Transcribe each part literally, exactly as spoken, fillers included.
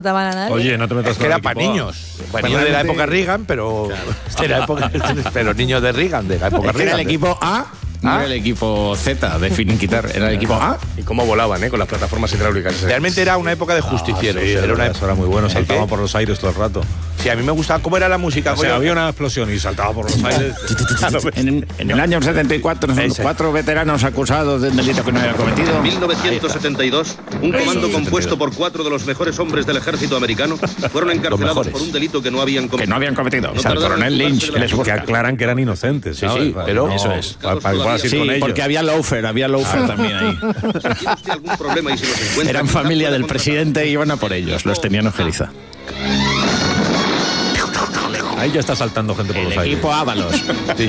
A nadie. Oye, no te metas Es con que era el para equipo niños. Para niños de la época Reagan, pero. Claro. De la época, pero niños de Reagan, de la época Es que Reagan. era el equipo A, no ¿Ah? era el equipo Z de finiquitar, era el equipo A. Y cómo volaban, ¿eh? Con las plataformas hidráulicas. Realmente era una época de justicieros. Ah, sí, era una eso era muy bueno, ¿El saltaba qué? por los aires todo el rato. Sí, a mí me gustaba cómo era la música. O sea, coño. había una explosión y saltaba por los aires. En, en el año setenta y cuatro, Ese. cuatro veteranos acusados de un delito que no había cometido. En mil novecientos setenta y dos, un comando compuesto por cuatro de los mejores hombres del ejército americano fueron encarcelados mejores. por un delito que no habían Que cometido. no habían cometido. No O sea, el tardaron coronel en Lynch jugarse les la- Que busca. aclaran que eran inocentes. Sí, ¿sabes? sí, pero- No, Eso es. Para, para que puedas ir Sí, con ellos. porque había loafer, había loafer también ahí. Si tiene usted algún problema y si los encuentra, Eran quizá familia pueda del contratar- presidente y iban a por ellos, los tenían ojeriza. Ahí ya está saltando gente por El los aires. equipo Ábalos. Sí.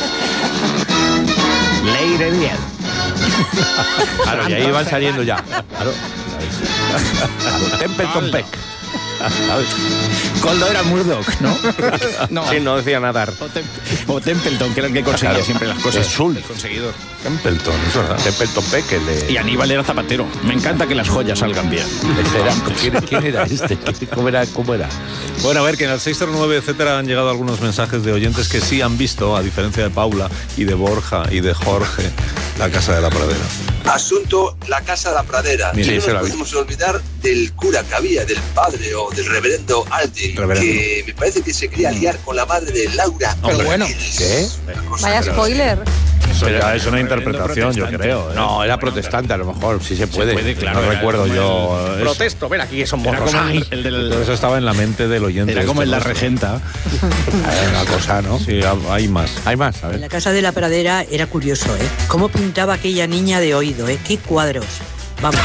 Leire diez. Claro, y ahí van saliendo ya. Claro. Claro. Templeton Peck. ¿Sabes? Coldo era Murdoch, ¿no? No. Sí, no decía nadar. O, Tem- o Templeton, que era el que conseguía Claro. siempre las cosas. Es Sul. El conseguidor. Templeton, es verdad. Templeton Peck, el de. Y Aníbal era zapatero. Me encanta que las joyas salgan bien. Este era- ¿quién, quién era este? ¿Cómo era? ¿Cómo era? Bueno, a ver, que en el seis cero nueve, etcétera, han llegado algunos mensajes de oyentes que sí han visto, a diferencia de Paula y de Borja y de Jorge, La Casa de la Pradera. Asunto La Casa de la Pradera. Sí, y no se la nos vi. podemos olvidar del cura que había, del padre o del reverendo Aldrin, Reverendo. que me parece que se quería liar con la madre de Laura. Pero bueno. ¿Qué? Vaya spoiler. Eso ya es una interpretación, yo creo. ¿eh? No, era protestante a lo mejor, sí se puede. puede, claro, No era recuerdo como yo. es- Protesto, ven aquí, que son Era morros. como Ay. el, el Todo del. eso estaba en la mente del oyente. Era como este en la nuestro. regenta. Era una cosa, ¿no? Sí, hay más. Hay más, a En ver. la casa de la pradera era curioso, ¿eh? Cómo pintaba aquella niña de oído, ¿eh? Qué cuadros. Vamos,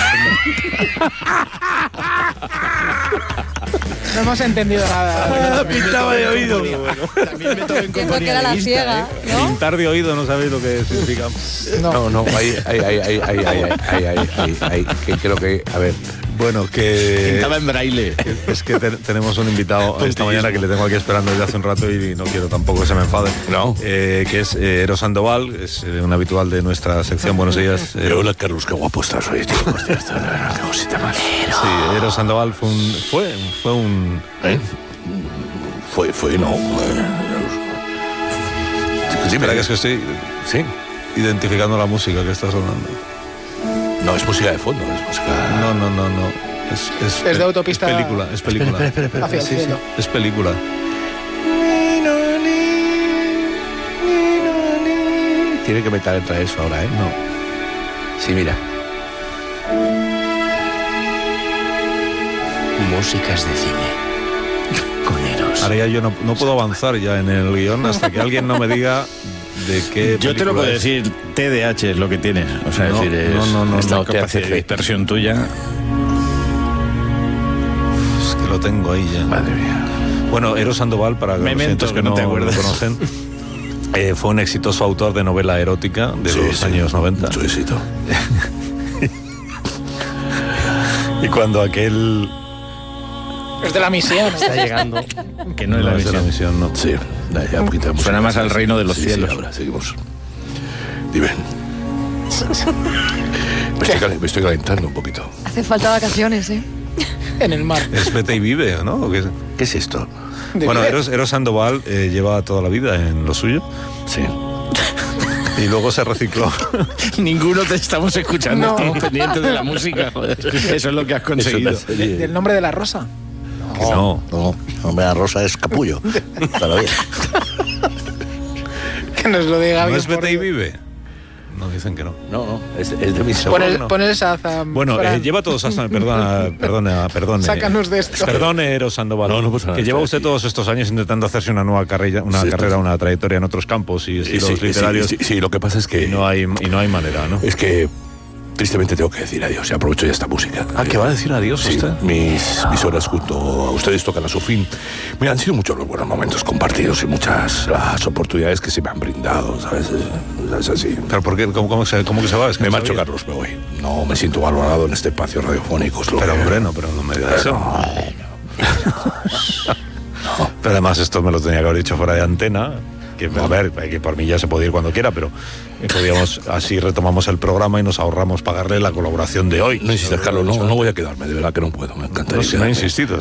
No hemos entendido nada. Pintaba de oído. También me tomo en Entiendo que era la vista, ciega, ¿eh? ¿no? Pintar de oído no sabéis lo que significa. No, no, ahí, ahí, ahí, ahí, ahí, ahí, ahí, ahí, ahí, ahí, que creo que, a ver, Bueno, que. Pintaba en braille. Es que te- tenemos un invitado esta mañana que le tengo aquí esperando desde hace un rato y no quiero tampoco que se me enfade. No. Eh, que es eh, Eros Sandoval, es eh, un habitual de nuestra sección. Buenos días. eh, hola Carlos, qué guapo estás hoy, tío. Hostia, esta- qué cosita más. Sí, Eros Sandoval fue un. Fue, fue un. ¿Eh? Fue, fue, no. Sí, mira que es que estoy Sí. identificando la música que está sonando. No, es música de fondo, es música. No, no, no, no. Es, es, Es de autopista- Es película, es película. Espera, espera, espera, Hacia el sí, sí. cielo. Es película. Tiene que meter entra eso ahora, ¿eh? No. Sí, mira. Músicas de cine. Con Eros. Ahora ya yo no, no puedo avanzar ya en el guión hasta que alguien no me diga de qué. Yo te lo película puedo es. decir, T D A H es lo que tienes. O sea, No, es decir, es no, no, no, esta no, capacidad T H C. de dispersión tuya. Es que lo tengo ahí ya. Madre mía. Bueno, Eros Sandoval, para los Memento, oyentes que que no no, te lo acuerdas. conocen, eh, fue un exitoso autor de novela erótica de Sí, los sí. años noventa. Suicito. Y cuando aquel. Es de la misión. ¿no? Está llegando. Que no, es la es de la misión. misión, no. Sí, da ya un poquito de música. Suena más al reino de los Sí, cielos. Sí, ahora seguimos. Dime. Me estoy, cal- me estoy calentando un poquito. Hace falta vacaciones, ¿eh? En el mar. Es Vete y Vive, ¿no? ¿O qué es? ¿Qué es esto? De Bueno, vive. Eros, Eros Sandoval eh, lleva toda la vida en lo suyo Sí. y luego se recicló. Ninguno te estamos escuchando, No. estamos pendientes de la música, joder. Eso es lo que has conseguido. Es una serie. Del nombre de la rosa. Que no. No, hombre, la rosa es capullo. Pero bien. Que nos lo diga ¿No alguien es por- Vete y Vive? No, dicen que no. No, no, es, es de mis Seguro Pon que el, no. pon el Shazam, Bueno, Fran. eh, lleva todos hasta. Perdona, perdona, perdone. Sácanos de esto. Perdone, Eros Sandoval. No, no pasa nada, Que lleva estoy usted aquí. todos estos años intentando hacerse una nueva carrera, una Sí, carrera, estoy- una trayectoria en otros campos y Sí, estilos sí, literarios. sí, sí, sí, lo que pasa es que Y no hay y no hay manera, ¿no? es que tristemente tengo que decir adiós y aprovecho ya esta música. Ah, ¿que va a decir adiós Sí, usted? mis, mis horas junto a ustedes tocan a su fin. Mira, han sido muchos los buenos momentos compartidos y muchas las oportunidades que se me han brindado, ¿sabes? Es así. ¿Pero por qué? ¿Cómo, cómo se, cómo que se va? Es que Me no marcho, sabía. Carlos, me voy. No me siento valorado en este espacio radiofónico. es lo Pero que- hombre, no, pero no me diga eso. No. Pero además esto me lo tenía que haber dicho fuera de antena. Que, a ver, que por mí ya se puede ir cuando quiera, pero podíamos, así retomamos el programa y nos ahorramos pagarle la colaboración de hoy. No insistas, Carlos, no, no voy a quedarme, de verdad que no puedo, me encantaría No, si no he quedarme. insistido.